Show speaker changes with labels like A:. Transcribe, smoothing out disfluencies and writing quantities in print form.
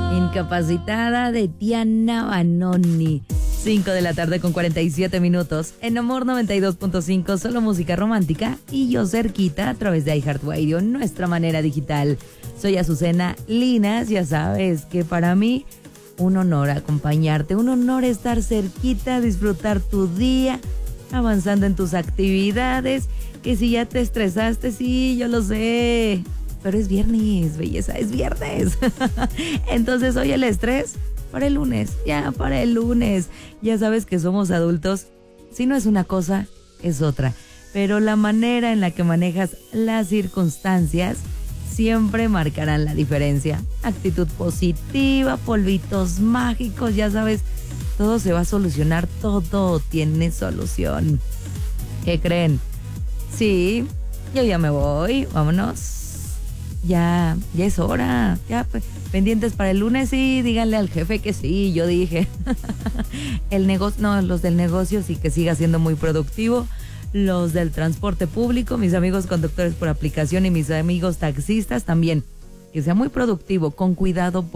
A: Incapacitada de Tiana Banoni. 5 de la tarde con 47 minutos. En Amor 92.5, solo música romántica. Y yo cerquita a través de iHeartRadio, nuestra manera digital. Soy Azucena Linas. Ya sabes que para mí, un honor acompañarte. Un honor estar cerquita, disfrutar tu día, avanzando en tus actividades. Que si ya te estresaste, sí, yo lo sé. Pero es viernes, belleza, es viernes. Entonces hoy el estrés para el lunes, ya para el lunes. Ya sabes que somos adultos. Si no es una cosa, es otra. Pero la manera en la que manejas las circunstancias siempre marcarán la diferencia. Actitud positiva, polvitos mágicos, ya sabes, todo se va a solucionar, todo tiene solución. ¿Qué creen? Sí, yo ya me voy, vámonos. Ya es hora, ya pendientes para el lunes, sí, díganle al jefe que sí, yo dije. El negocio, no, los del negocio sí que siga siendo muy productivo. Los del transporte público, mis amigos conductores por aplicación y mis amigos taxistas también, que sea muy productivo, con cuidado.